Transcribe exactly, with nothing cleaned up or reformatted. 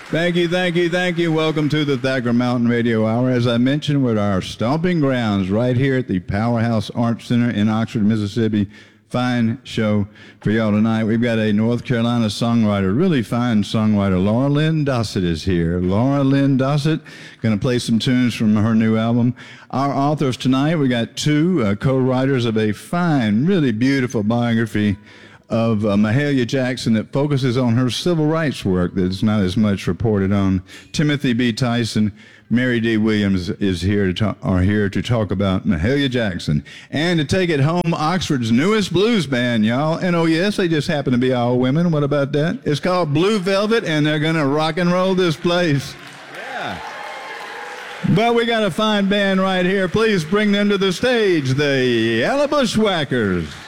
Thank you, thank you, thank you. Welcome to the Thacker Mountain Radio Hour. As I mentioned, with our stomping grounds right here at the Powerhouse Arts Center in Oxford, Mississippi. Fine show for y'all tonight. We've got a North Carolina songwriter, really fine songwriter. Laura Lynn Dossett is here. Laura Lynn Dossett going to play some tunes from her new album. Our authors tonight, we got two uh, co-writers of a fine, really beautiful biography of uh, Mahalia Jackson that focuses on her civil rights work that's not as much reported on. Timothy B. Tyson, Mary D. Williams is here to talk, are here to talk about Mahalia Jackson. And to take it home, Oxford's newest blues band, y'all. And oh yes, they just happen to be all women. What about that? It's called Blue Velvet, and they're going to rock and roll this place. Yeah. But we got a fine band right here. Please bring them to the stage, the Yellow Bushwhackers.